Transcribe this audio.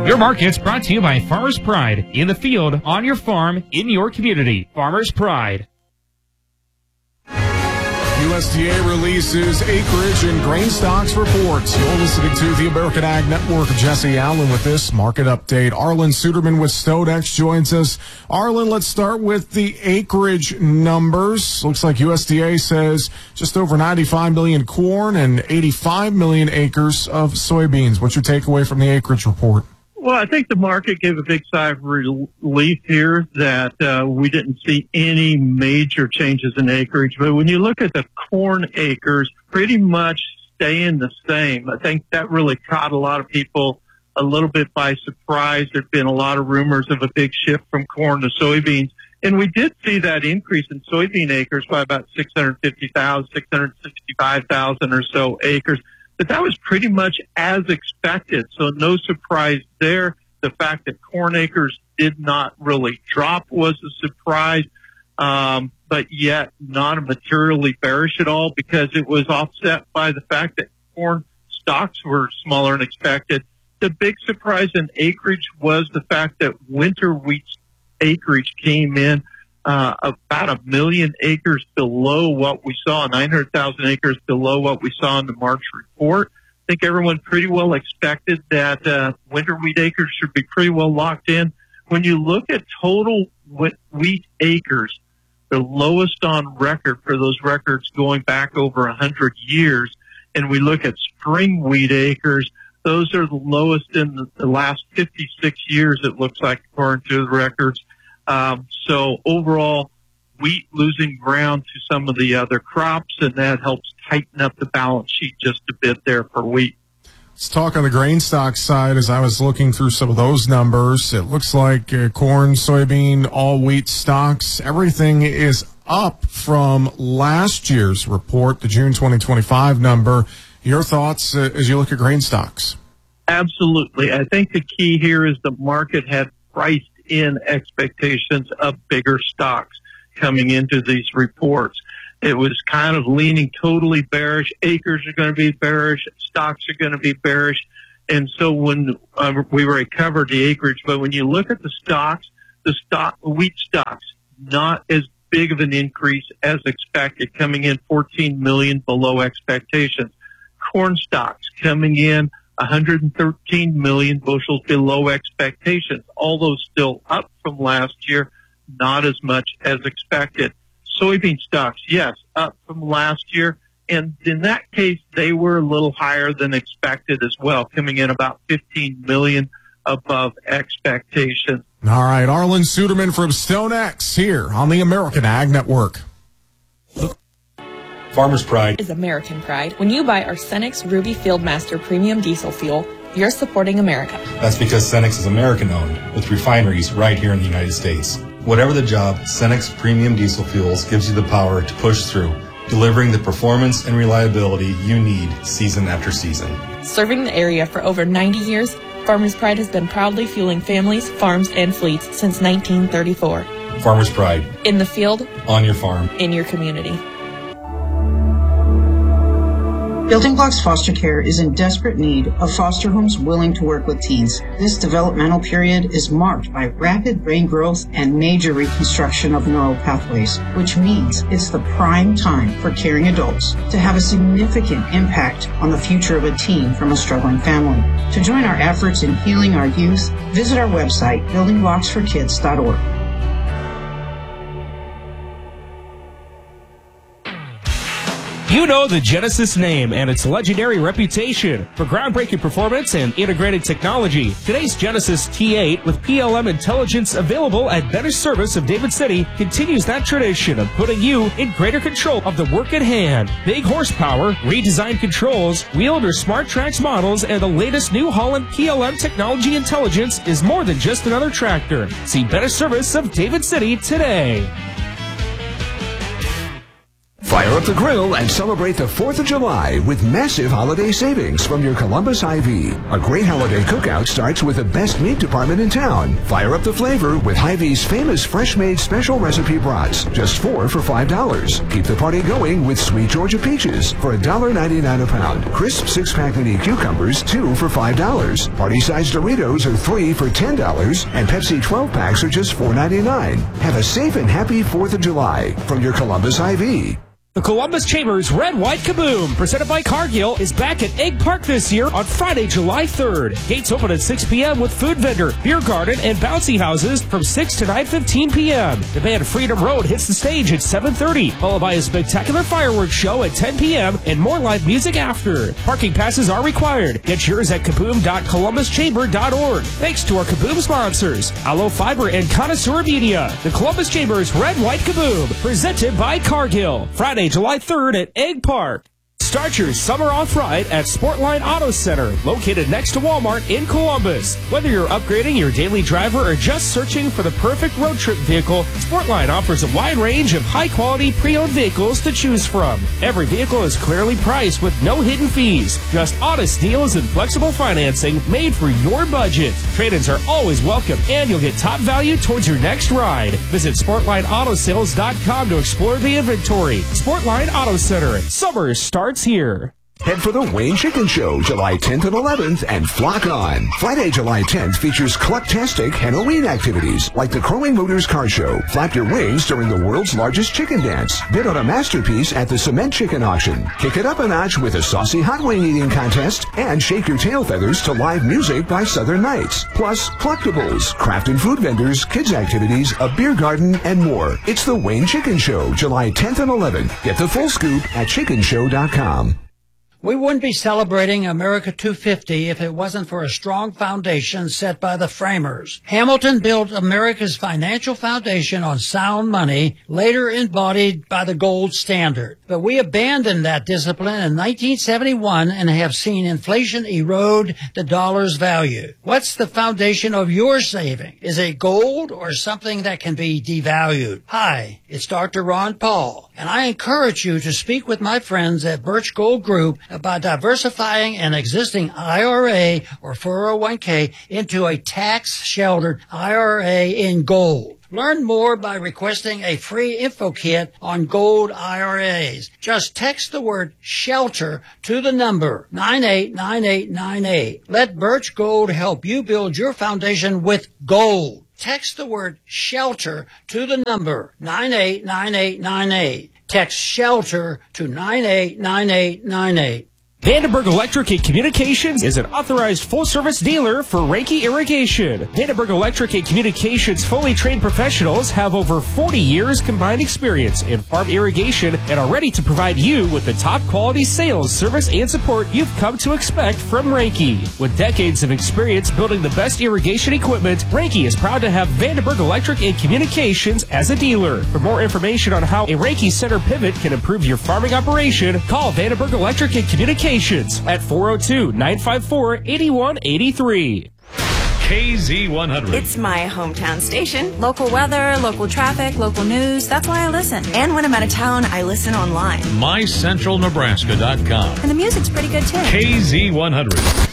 Your market's brought to you by Farmers Pride. In the field, on your farm, in your community. Farmers Pride. USDA releases acreage and grain stocks reports. You're listening to the American Ag Network. Jesse Allen with this market update. Arlan Suderman with StoneX joins us. Arlan, let's start with the acreage numbers. Looks like USDA says just over 95 million corn and 85 million acres of soybeans. What's your takeaway from the acreage report? Well, I think the market gave a big sigh of relief here that we didn't see any major changes in acreage. But when you look at the corn acres, pretty much staying the same. I think that really caught a lot of people a little bit by surprise. There'd been a lot of rumors of a big shift from corn to soybeans. And we did see that increase in soybean acres by about 650,000, 665,000 or so acres. But that was pretty much as expected, so no surprise there. The fact that corn acres did not really drop was a surprise, but yet not materially bearish at all because it was offset by the fact that corn stocks were smaller than expected. The big surprise in acreage was the fact that winter wheat acreage came in about 1 million acres below what we saw, 900,000 acres below what we saw in the March report. I think everyone pretty well expected that winter wheat acres should be pretty well locked in. When you look at total wheat acres, the lowest on record for those records going back over 100 years, and we look at spring wheat acres, those are the lowest in the last 56 years, it looks like, according to the records. So overall, wheat losing ground to some of the other crops, and that helps tighten up the balance sheet just a bit there for wheat. Let's talk on the grain stock side. As I was looking through some of those numbers, it looks like corn, soybean, all wheat stocks, everything is up from last year's report, the June 2025 number. Your thoughts as you look at grain stocks? Absolutely. I think the key here is the market had priced in expectations of bigger stocks coming into these reports. It was kind of leaning totally bearish. Acres are going to be bearish. Stocks are going to be bearish. And so when we already covered the acreage, but when you look at the stocks, wheat stocks, not as big of an increase as expected, coming in 14 million below expectations. Corn stocks coming in 113 million bushels below expectations. All those still up from last year, not as much as expected. Soybean stocks, yes, up from last year. And in that case, they were a little higher than expected as well, coming in about 15 million above expectations. All right, Arlan Suderman from StoneX here on the American Ag Network. Farmers Pride is American pride. When you buy our Cenex Ruby Fieldmaster Premium Diesel Fuel, you're supporting America. That's because Cenex is American-owned, with refineries right here in the United States. Whatever the job, Cenex Premium Diesel Fuels gives you the power to push through, delivering the performance and reliability you need season after season. Serving the area for over 90 years, Farmers Pride has been proudly fueling families, farms, and fleets since 1934. Farmers Pride. In the field. On your farm. In your community. Building Blocks Foster Care is in desperate need of foster homes willing to work with teens. This developmental period is marked by rapid brain growth and major reconstruction of neural pathways, which means it's the prime time for caring adults to have a significant impact on the future of a teen from a struggling family. To join our efforts in healing our youth, visit our website, buildingblocksforkids.org. You know the Genesis name and its legendary reputation for groundbreaking performance and integrated technology. Today's Genesis T8 with PLM intelligence available at better service of David City continues that tradition of putting you in greater control of the work at hand. Big horsepower, redesigned controls, wheeled or smart tracks models, and the latest New Holland PLM technology intelligence is more than just another tractor. See better service of David City today. Fire up the grill and celebrate the 4th of July with massive holiday savings from your Columbus Hy-Vee. A great holiday cookout starts with the best meat department in town. Fire up the flavor with Hy-Vee's famous fresh-made special recipe brats, just 4 for $5. Keep the party going with Sweet Georgia peaches for $1.99 a pound. Crisp 6-pack mini cucumbers, 2 for $5. Party-sized Doritos are 3 for $10, and Pepsi 12-packs are just $4.99. Have a safe and happy 4th of July from your Columbus Hy-Vee. The Columbus Chambers Red White Kaboom, presented by Cargill, is back at Egg Park this year on Friday, July 3rd. Gates open at 6 p.m. with food vendor, beer garden, and bouncy houses from 6 to 9:15 p.m. The band Freedom Road hits the stage at 7:30, followed by a spectacular fireworks show at 10 p.m. and more live music after. Parking passes are required. Get yours at kaboom.columbuschamber.org. Thanks to our Kaboom sponsors, Aloe Fiber and Connoisseur Media. The Columbus Chambers Red White Kaboom, presented by Cargill. Friday, July 3rd at Egg Park. Start your summer off right at Sportline Auto Center, located next to Walmart in Columbus. Whether you're upgrading your daily driver or just searching for the perfect road trip vehicle, Sportline offers a wide range of high-quality pre-owned vehicles to choose from. Every vehicle is clearly priced with no hidden fees. Just honest deals and flexible financing made for your budget. Trade-ins are always welcome, and you'll get top value towards your next ride. Visit SportlineAutosales.com to explore the inventory. Sportline Auto Center. Summer starts here. Head for the Wayne Chicken Show, July 10th and 11th, and flock on. Friday, July 10th features clucktastic Halloween activities, like the Crowing Motors Car Show. Flap your wings during the world's largest chicken dance. Bid on a masterpiece at the Cement Chicken Auction. Kick it up a notch with a saucy hot wing eating contest, and shake your tail feathers to live music by Southern Nights. Plus, collectibles, craft and food vendors, kids activities, a beer garden, and more. It's the Wayne Chicken Show, July 10th and 11th. Get the full scoop at chickenshow.com. We wouldn't be celebrating America 250 if it wasn't for a strong foundation set by the framers. Hamilton built America's financial foundation on sound money, later embodied by the gold standard. But we abandoned that discipline in 1971 and have seen inflation erode the dollar's value. What's the foundation of your saving? Is it gold or something that can be devalued? Hi, it's Dr. Ron Paul, and I encourage you to speak with my friends at Birch Gold Group about diversifying an existing IRA or 401k into a tax-sheltered IRA in gold. Learn more by requesting a free info kit on gold IRAs. Just text the word SHELTER to the number 989898. Let Birch Gold help you build your foundation with gold. Text the word SHELTER to the number 989898. Text SHELTER to 989898. Vandenberg Electric and Communications is an authorized full-service dealer for Reiki Irrigation. Vandenberg Electric and Communications fully trained professionals have over 40 years combined experience in farm irrigation and are ready to provide you with the top quality sales, service, and support you've come to expect from Reiki. With decades of experience building the best irrigation equipment, Reiki is proud to have Vandenberg Electric and Communications as a dealer. For more information on how a Reiki Center pivot can improve your farming operation, call Vandenberg Electric and Communications at 402-954-8183. KZ100. It's my hometown station. Local weather, local traffic, local news. That's why I listen. And when I'm out of town, I listen online. MyCentralNebraska.com. And the music's pretty good, too. KZ100.